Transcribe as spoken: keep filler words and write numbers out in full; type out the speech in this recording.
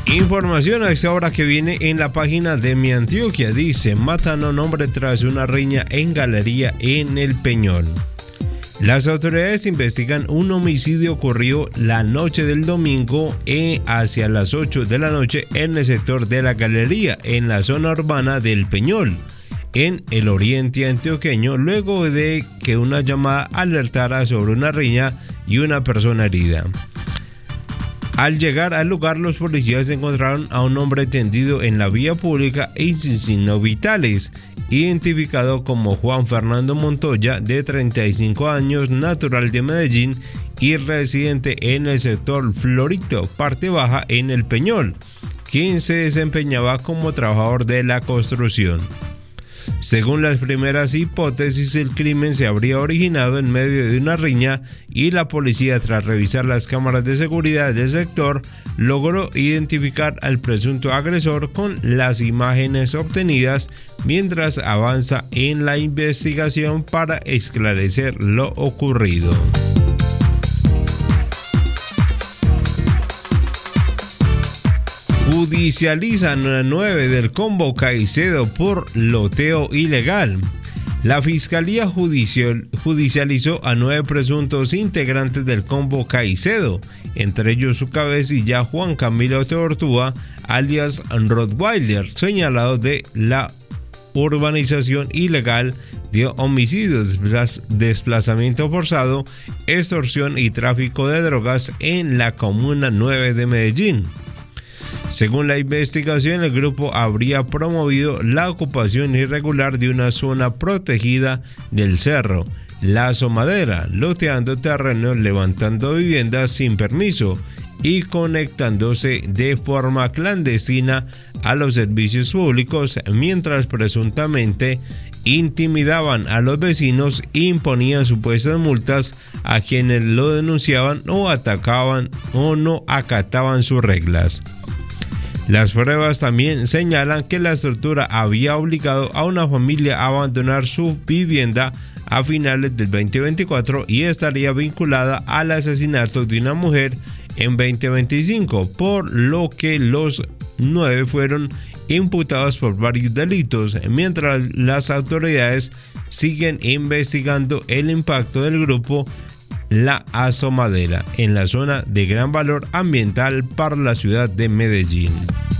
Información a esta hora que viene en la página de Mi Antioquia. Dice: matan a un hombre tras una riña en galería en El Peñol. Las autoridades investigan un homicidio ocurrido la noche del domingo eh, hacia las ocho de la noche en el sector de la Galería, en la zona urbana del Peñol, en el oriente antioqueño, luego de que una llamada alertara sobre una riña y una persona herida. Al llegar al lugar, los policías encontraron a un hombre tendido en la vía pública y sin signos vitales, identificado como Juan Fernando Montoya, de treinta y cinco años, natural de Medellín y residente en el sector Florito, parte baja en El Peñol, quien se desempeñaba como trabajador de la construcción. Según las primeras hipótesis, el crimen se habría originado en medio de una riña y la policía, tras revisar las cámaras de seguridad del sector, logró identificar al presunto agresor con las imágenes obtenidas, mientras avanza en la investigación para esclarecer lo ocurrido. Judicializan a nueve del combo Caicedo por loteo ilegal. La Fiscalía Judicial judicializó a nueve presuntos integrantes del combo Caicedo, entre ellos su cabecilla Juan Camilo Tortúa, alias Rottweiler, señalado de la urbanización ilegal de homicidio, desplazamiento forzado, extorsión y tráfico de drogas en la Comuna nueve de Medellín. Según la investigación, el grupo habría promovido la ocupación irregular de una zona protegida del cerro, La Asomadera, loteando terrenos, levantando viviendas sin permiso y conectándose de forma clandestina a los servicios públicos, mientras presuntamente intimidaban a los vecinos e imponían supuestas multas a quienes lo denunciaban o atacaban o no acataban sus reglas. Las pruebas también señalan que la estructura había obligado a una familia a abandonar su vivienda a finales del veinte veinticuatro y estaría vinculada al asesinato de una mujer en veinte veinticinco, por lo que los nueve fueron imputados por varios delitos, mientras las autoridades siguen investigando el impacto del grupo La Asomadera en la zona de gran valor ambiental para la ciudad de Medellín.